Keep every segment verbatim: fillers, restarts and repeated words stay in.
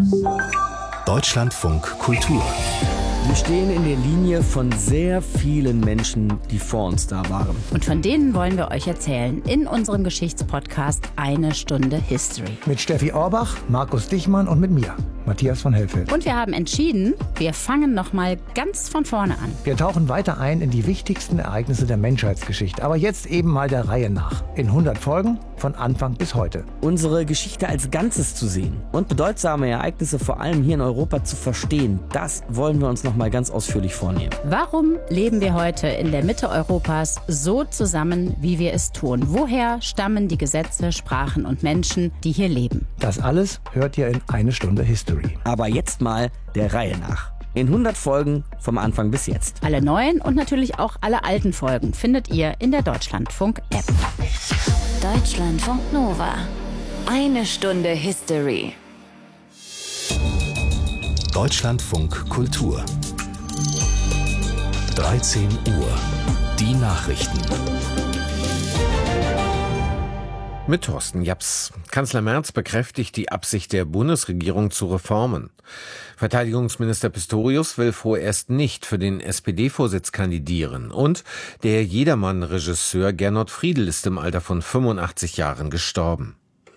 Deutschlandfunk Kultur. Wir stehen in der Linie von sehr vielen Menschen, die vor uns da waren. Und von denen wollen wir euch erzählen in unserem Geschichtspodcast Eine Stunde History. Mit Steffi Orbach, Markus Dichmann und mit mir, Matthias von Hellfeld. Und wir haben entschieden, wir fangen nochmal ganz von vorne an. Wir tauchen weiter ein in die wichtigsten Ereignisse der Menschheitsgeschichte. Aber jetzt eben mal der Reihe nach. In hundert Folgen, von Anfang bis heute. Unsere Geschichte als Ganzes zu sehen und bedeutsame Ereignisse vor allem hier in Europa zu verstehen, das wollen wir uns noch mal ganz ausführlich vornehmen. Warum leben wir heute in der Mitte Europas so zusammen, wie wir es tun? Woher stammen die Gesetze, Sprachen und Menschen, die hier leben? Das alles hört ihr in Eine Stunde History. Aber jetzt mal der Reihe nach. In hundert Folgen vom Anfang bis jetzt. Alle neuen und natürlich auch alle alten Folgen findet ihr in der Deutschlandfunk-App. Deutschlandfunk Nova. Eine Stunde History. Deutschlandfunk Kultur. dreizehn Uhr. Die Nachrichten. Mit Thorsten Japs. Kanzler Merz bekräftigt die Absicht der Bundesregierung zu Reformen. Verteidigungsminister Pistorius will vorerst nicht für den S P D-Vorsitz kandidieren. Und der Jedermann-Regisseur Gernot Friedl ist im Alter von fünfundachtzig Jahren gestorben.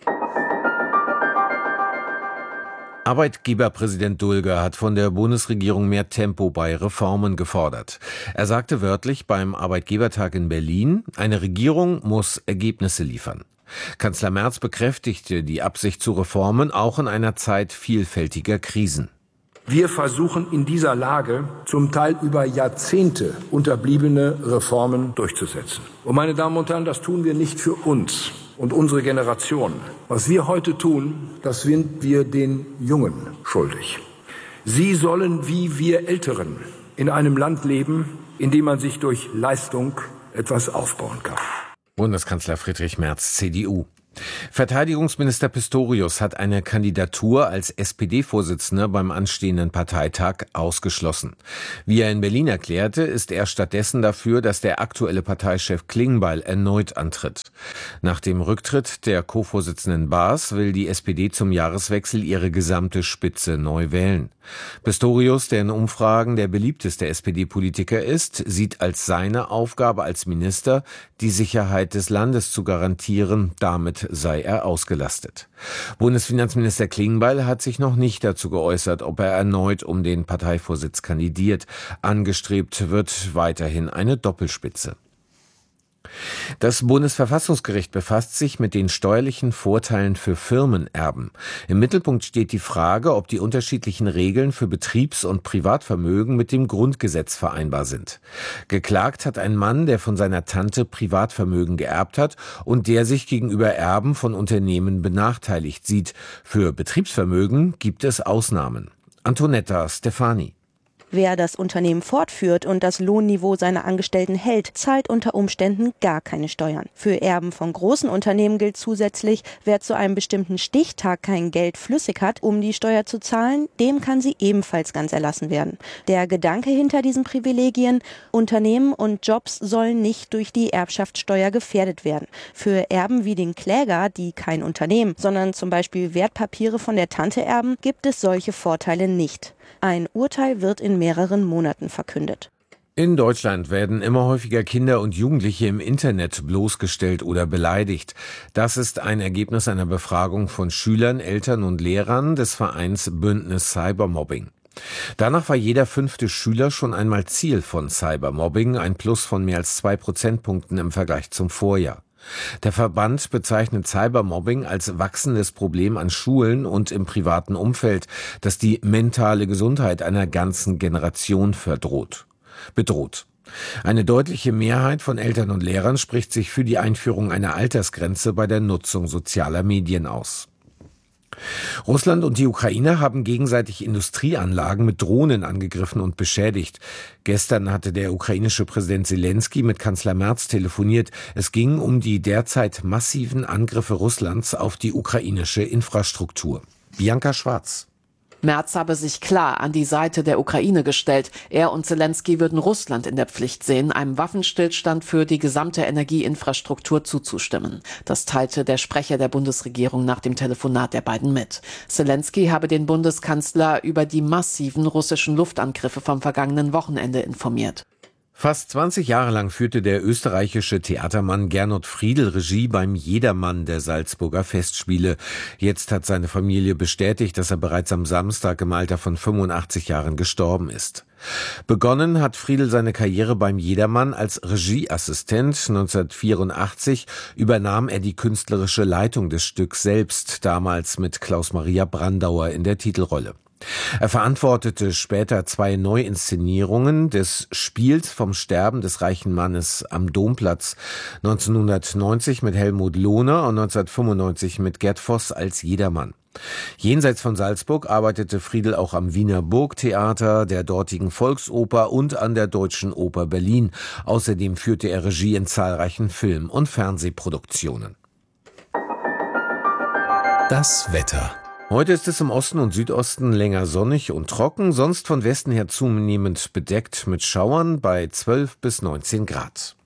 Arbeitgeberpräsident Dulger hat von der Bundesregierung mehr Tempo bei Reformen gefordert. Er sagte wörtlich beim Arbeitgebertag in Berlin, eine Regierung muss Ergebnisse liefern. Kanzler Merz bekräftigte die Absicht zu Reformen auch in einer Zeit vielfältiger Krisen. Wir versuchen in dieser Lage zum Teil über Jahrzehnte unterbliebene Reformen durchzusetzen. Und meine Damen und Herren, das tun wir nicht für uns und unsere Generation. Was wir heute tun, das sind wir den Jungen schuldig. Sie sollen wie wir Älteren in einem Land leben, in dem man sich durch Leistung etwas aufbauen kann. Bundeskanzler Friedrich Merz, C D U. Verteidigungsminister Pistorius hat eine Kandidatur als S P D-Vorsitzender beim anstehenden Parteitag ausgeschlossen. Wie er in Berlin erklärte, ist er stattdessen dafür, dass der aktuelle Parteichef Klingbeil erneut antritt. Nach dem Rücktritt der Co-Vorsitzenden Baas will die S P D zum Jahreswechsel ihre gesamte Spitze neu wählen. Pistorius, der in Umfragen der beliebteste S P D-Politiker ist, sieht als seine Aufgabe als Minister, die Sicherheit des Landes zu garantieren. Damit sei er ausgelastet. Bundesfinanzminister Klingbeil hat sich noch nicht dazu geäußert, ob er erneut um den Parteivorsitz kandidiert. Angestrebt wird weiterhin eine Doppelspitze. Das Bundesverfassungsgericht befasst sich mit den steuerlichen Vorteilen für Firmenerben. Im Mittelpunkt steht die Frage, ob die unterschiedlichen Regeln für Betriebs- und Privatvermögen mit dem Grundgesetz vereinbar sind. Geklagt hat ein Mann, der von seiner Tante Privatvermögen geerbt hat und der sich gegenüber Erben von Unternehmen benachteiligt sieht. Für Betriebsvermögen gibt es Ausnahmen. Antonetta Stefani. Wer das Unternehmen fortführt und das Lohnniveau seiner Angestellten hält, zahlt unter Umständen gar keine Steuern. Für Erben von großen Unternehmen gilt zusätzlich, wer zu einem bestimmten Stichtag kein Geld flüssig hat, um die Steuer zu zahlen, dem kann sie ebenfalls ganz erlassen werden. Der Gedanke hinter diesen Privilegien: Unternehmen und Jobs sollen nicht durch die Erbschaftssteuer gefährdet werden. Für Erben wie den Kläger, die kein Unternehmen, sondern zum Beispiel Wertpapiere von der Tante erben, gibt es solche Vorteile nicht. Ein Urteil wird in mehreren Monaten verkündet. In Deutschland werden immer häufiger Kinder und Jugendliche im Internet bloßgestellt oder beleidigt. Das ist ein Ergebnis einer Befragung von Schülern, Eltern und Lehrern des Vereins Bündnis Cybermobbing. Danach war jeder fünfte Schüler schon einmal Ziel von Cybermobbing, ein Plus von mehr als zwei Prozentpunkten im Vergleich zum Vorjahr. Der Verband bezeichnet Cybermobbing als wachsendes Problem an Schulen und im privaten Umfeld, das die mentale Gesundheit einer ganzen Generation verdroht, bedroht. Eine deutliche Mehrheit von Eltern und Lehrern spricht sich für die Einführung einer Altersgrenze bei der Nutzung sozialer Medien aus. Russland und die Ukraine haben gegenseitig Industrieanlagen mit Drohnen angegriffen und beschädigt. Gestern hatte der ukrainische Präsident Zelensky mit Kanzler Merz telefoniert. Es ging um die derzeit massiven Angriffe Russlands auf die ukrainische Infrastruktur. Bianca Schwarz. Merz habe sich klar an die Seite der Ukraine gestellt. Er und Zelensky würden Russland in der Pflicht sehen, einem Waffenstillstand für die gesamte Energieinfrastruktur zuzustimmen. Das teilte der Sprecher der Bundesregierung nach dem Telefonat der beiden mit. Zelensky habe den Bundeskanzler über die massiven russischen Luftangriffe vom vergangenen Wochenende informiert. Fast zwanzig Jahre lang führte der österreichische Theatermann Gernot Friedl Regie beim Jedermann der Salzburger Festspiele. Jetzt hat seine Familie bestätigt, dass er bereits am Samstag im Alter von fünfundachtzig Jahren gestorben ist. Begonnen hat Friedl seine Karriere beim Jedermann als Regieassistent. neunzehnhundertvierundachtzig übernahm er die künstlerische Leitung des Stücks selbst, damals mit Klaus-Maria Brandauer in der Titelrolle. Er verantwortete später zwei Neuinszenierungen des Spiels vom Sterben des reichen Mannes am Domplatz, neunzehnhundertneunzig mit Helmut Lohner und neunzehnhundertfünfundneunzig mit Gerd Voss als Jedermann. Jenseits von Salzburg arbeitete Friedl auch am Wiener Burgtheater, der dortigen Volksoper und an der Deutschen Oper Berlin. Außerdem führte er Regie in zahlreichen Film- und Fernsehproduktionen. Das Wetter. Heute ist es im Osten und Südosten länger sonnig und trocken, sonst von Westen her zunehmend bedeckt mit Schauern bei zwölf bis neunzehn Grad.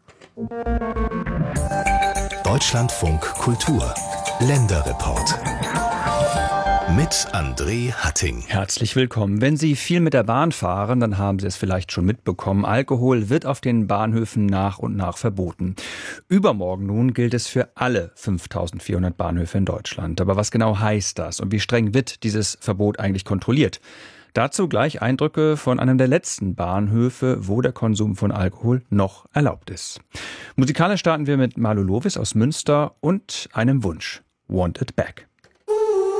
Deutschlandfunk Kultur. Länderreport. Mit André Hatting. Herzlich willkommen. Wenn Sie viel mit der Bahn fahren, dann haben Sie es vielleicht schon mitbekommen. Alkohol wird auf den Bahnhöfen nach und nach verboten. Übermorgen nun gilt es für alle fünftausendvierhundert Bahnhöfe in Deutschland. Aber was genau heißt das und wie streng wird dieses Verbot eigentlich kontrolliert? Dazu gleich Eindrücke von einem der letzten Bahnhöfe, wo der Konsum von Alkohol noch erlaubt ist. Musikalisch starten wir mit Marlo Lovis aus Münster und einem Wunsch. Want It Back.